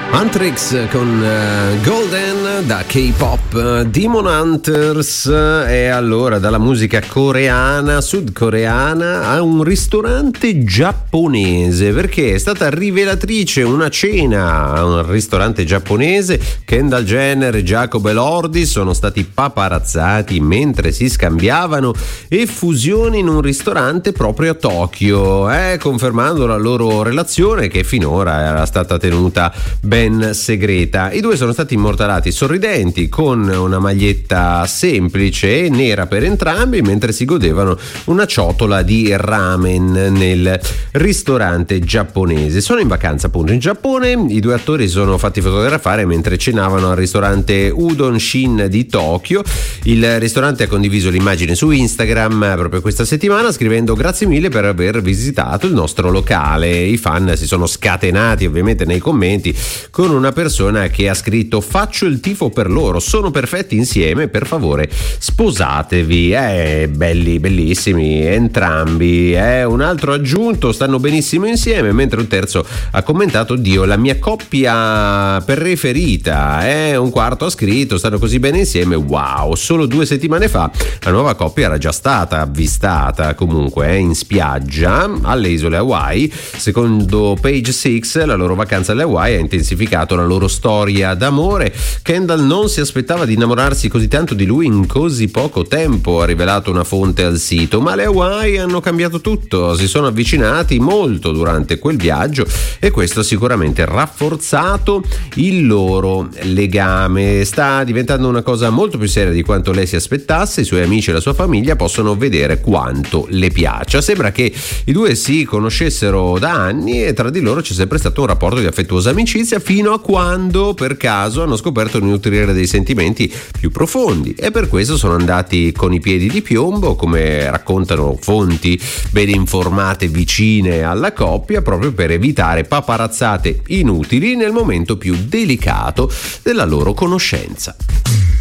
Anthrax con Golden da K-pop. Demon Hunters è allora dalla musica coreana, sudcoreana, a un ristorante giapponese, perché è stata rivelatrice una cena a un ristorante giapponese. Kendall Jenner e Jacob Elordi sono stati paparazzati mentre si scambiavano effusioni in un ristorante proprio a Tokyo, confermando la loro relazione che finora era stata tenuta ben segreta. I due sono stati immortalati sorridenti con una maglietta semplice e nera per entrambi mentre si godevano una ciotola di ramen nel ristorante giapponese. Sono in vacanza appunto in Giappone. I due attori si sono fatti fotografare mentre cenavano al ristorante Udon Shin di Tokyo. Il ristorante ha condiviso l'immagine su Instagram proprio questa settimana scrivendo: grazie mille per aver visitato il nostro locale. I fan si sono scatenati ovviamente nei commenti con una persona che ha scritto: faccio il tifo per loro, sono perfetti insieme, per favore sposatevi. Belli, bellissimi entrambi. Un altro ha aggiunto: stanno benissimo insieme, mentre un terzo ha commentato: Dio, la mia coppia preferita. Un quarto ha scritto: stanno così bene insieme, wow. Solo 2 settimane fa la nuova coppia era già stata avvistata comunque in spiaggia alle isole Hawaii. Secondo Page 6, la loro vacanza alle Hawaii ha intensificato la loro storia d'amore. Kendall non si aspettava di innamorarsi così tanto di lui in così poco tempo, ha rivelato una fonte al sito, ma le Hawaii hanno cambiato tutto, si sono avvicinati molto durante quel viaggio e questo ha sicuramente rafforzato il loro legame. Sta diventando una cosa molto più seria di quanto lei si aspettasse. I suoi amici e la sua famiglia possono vedere quanto le piaccia. Sembra che i due si conoscessero da anni e tra di loro c'è sempre stato un rapporto di affettuosa amicizia, fino a quando per caso hanno scoperto di nutrire dei sentimenti più profondi e per questo sono andati con i piedi di piombo, come raccontano fonti ben informate vicine alla coppia, proprio per evitare paparazzate inutili nel momento più delicato della loro conoscenza.